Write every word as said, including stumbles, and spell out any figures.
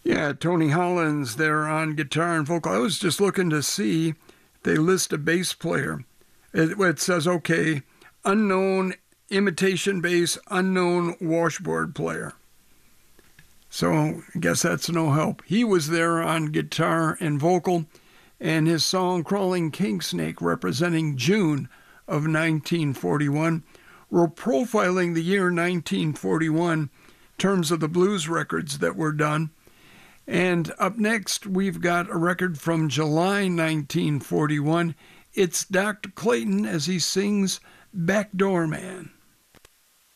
Yeah, Tony Hollins there on guitar and vocal. I was just looking to see if they list a bass player. It, it says, okay, unknown imitation bass, unknown washboard player. So I guess that's no help. He was there on guitar and vocal, and his song Crawling Kingsnake, representing June of nineteen forty-one. We're profiling the year nineteen forty-one in terms of the blues records that were done. And up next, we've got a record from July nineteen forty-one. It's Doctor Clayton as he sings Backdoor Man.